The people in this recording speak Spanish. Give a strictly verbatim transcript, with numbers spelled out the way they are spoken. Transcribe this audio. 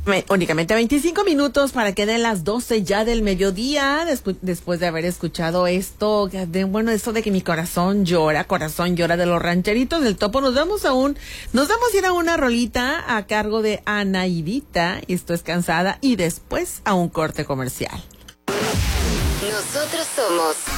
Me- únicamente veinticinco minutos para que den las doce ya del mediodía, despu- después de haber escuchado esto, de, bueno, esto de que mi corazón llora, corazón llora de los rancheritos del Topo. Nos vamos a un, nos vamos a ir a una rolita a cargo de Anaidita, esto es Cansada, y después a un corte comercial. Nosotros somos